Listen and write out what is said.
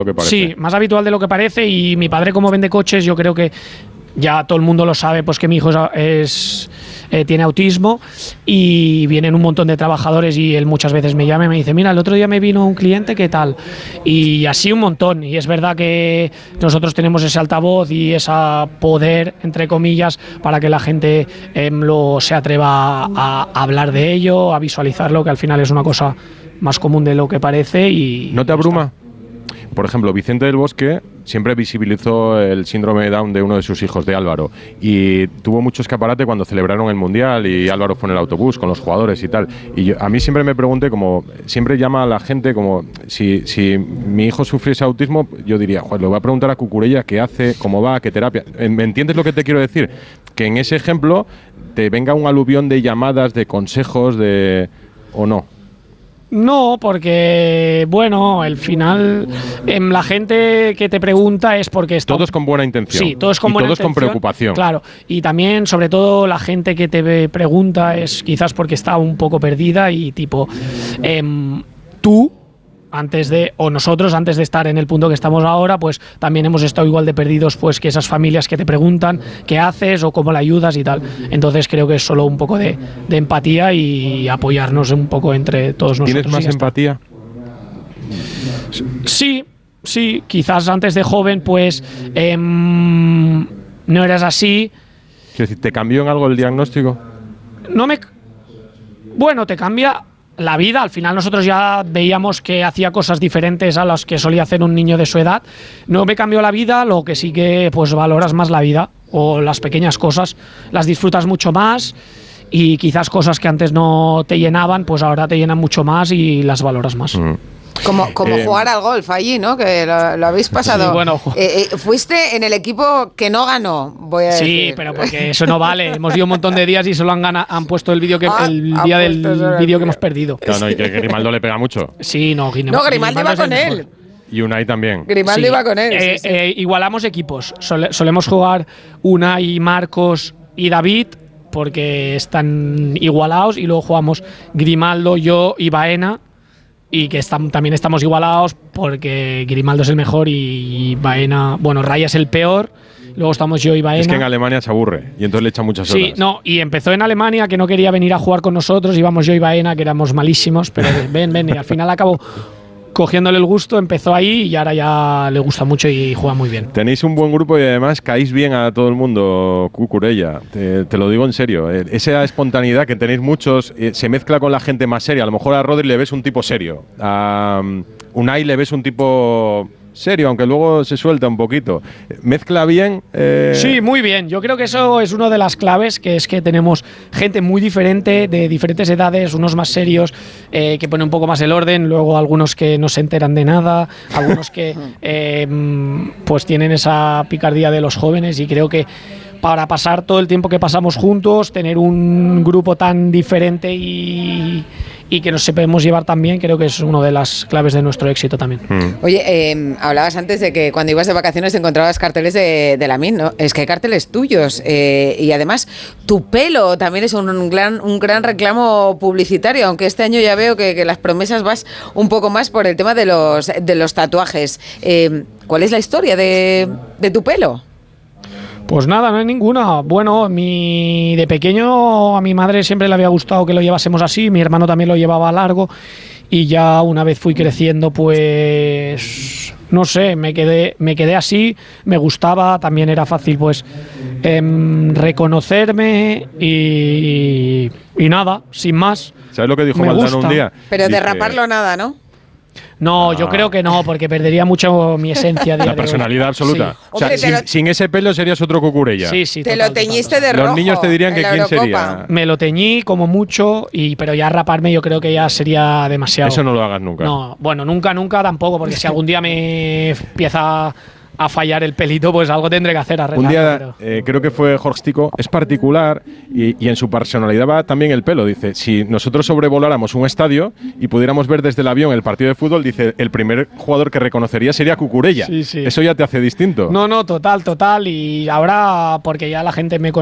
que parece. Sí, más habitual de lo que parece. Y mi padre, como vende coches, yo creo que ya todo el mundo lo sabe, pues que mi hijo tiene autismo, y vienen un montón de trabajadores y él muchas veces me llama y me dice, mira, el otro día me vino un cliente, ¿qué tal? Y así un montón. Y es verdad que nosotros tenemos ese altavoz y ese poder, entre comillas, para que la gente se atreva a hablar de ello, a visualizarlo, que al final es una cosa más común de lo que parece. Y ¿no te abruma? Por ejemplo, Vicente del Bosque siempre visibilizó el síndrome de Down de uno de sus hijos, de Álvaro, y tuvo mucho escaparate cuando celebraron el Mundial y Álvaro fue en el autobús con los jugadores y tal. Y a mí siempre me pregunté, como siempre llama a la gente, como si mi hijo sufriese autismo, yo diría, joder, le voy a preguntar a Cucurella qué hace, cómo va, qué terapia. ¿Me entiendes lo que te quiero decir? Que en ese ejemplo te venga un aluvión de llamadas, de consejos, ¿o no? No, porque, bueno, al final la gente que te pregunta es porque está... Todos con buena intención. Sí, todos con buena intención. Todos con preocupación. Claro, y también, sobre todo, la gente que te pregunta es quizás porque está un poco perdida y tipo, tú... nosotros antes de estar en el punto que estamos ahora, pues también hemos estado igual de perdidos, pues que esas familias que te preguntan qué haces o cómo la ayudas y tal. Entonces creo que es solo un poco de empatía y apoyarnos un poco entre todos nosotros. ¿Tienes más empatía? Sí, quizás antes de joven pues no eras así. Quiero decir, ¿te cambió en algo el diagnóstico? Bueno, te cambia la vida. Al final nosotros ya veíamos que hacía cosas diferentes a las que solía hacer un niño de su edad. No me cambió la vida, lo que sí que pues valoras más la vida, o las pequeñas cosas las disfrutas mucho más, y quizás cosas que antes no te llenaban, pues ahora te llenan mucho más y las valoras más. Como jugar al golf allí, ¿no? Que lo habéis pasado. Sí, bueno. Fuiste en el equipo que no ganó, voy a decir. Sí, pero porque eso no vale. Hemos ido un montón de días y solo han puesto el vídeo que el día del vídeo que hemos perdido. Claro, no, y que Grimaldo le pega mucho. Sí, no, Grimaldo iba con él. Y Unai también. Grimaldo iba con él. Sí. Igualamos equipos. Solemos jugar Unai, Marcos y David, porque están igualados, y luego jugamos Grimaldo, yo y Baena, y que también estamos igualados porque Grimaldo es el mejor y Baena, bueno, Raya es el peor. Luego estamos yo y Baena. Es que en Alemania se aburre y entonces le echa muchas horas. Sí, no, y empezó en Alemania, que no quería venir a jugar con nosotros, íbamos yo y Baena, que éramos malísimos, pero ven, y al final acabó cogiéndole el gusto, empezó ahí y ahora ya le gusta mucho y juega muy bien. Tenéis un buen grupo y además caéis bien a todo el mundo, Cucurella. Te lo digo en serio. Esa espontaneidad que tenéis muchos se mezcla con la gente más seria. A lo mejor a Rodri le ves un tipo serio. A Unai le ves un tipo serio, aunque luego se suelta un poquito. ¿Mezcla bien? Sí, muy bien. Yo creo que eso es una de las claves, que es que tenemos gente muy diferente, de diferentes edades, unos más serios, que ponen un poco más el orden, luego algunos que no se enteran de nada, algunos que pues tienen esa picardía de los jóvenes, y creo que para pasar todo el tiempo que pasamos juntos, tener un grupo tan diferente y que nos sepamos llevar tan bien, creo que es una de las claves de nuestro éxito también. Oye, hablabas antes de que cuando ibas de vacaciones te encontrabas carteles de Lamine, ¿no? Es que hay carteles tuyos, y además tu pelo también es un gran reclamo publicitario, aunque este año ya veo que las promesas vas un poco más por el tema de los tatuajes. ¿Cuál es la historia de tu pelo? Pues nada, no hay ninguna. Bueno, de pequeño a mi madre siempre le había gustado que lo llevásemos así, mi hermano también lo llevaba largo, y ya una vez fui creciendo, pues no sé, me quedé así, me gustaba, también era fácil pues reconocerme y nada, sin más. ¿Sabes lo que dijo Maldano un día? Pero de raparlo nada, ¿no? No, yo creo que no, porque perdería mucho mi esencia. La personalidad absoluta. Sí. O sea, Hombre, sin ese pelo serías otro Cucurella. Sí, te lo teñiste de rojo. Los niños te dirían que quién sería. Me lo teñí como mucho, pero ya raparme yo creo que ya sería demasiado. Eso no lo hagas nunca. No, bueno, nunca tampoco, porque si algún día me empieza a fallar el pelito, pues algo tendré que hacer. Un día, creo que fue Jorge Tico, es particular y en su personalidad va también el pelo. Dice, si nosotros sobrevoláramos un estadio y pudiéramos ver desde el avión el partido de fútbol, dice, el primer jugador que reconocería sería Cucurella. Sí. Eso ya te hace distinto. No, total. Y ahora, porque ya la gente me conoce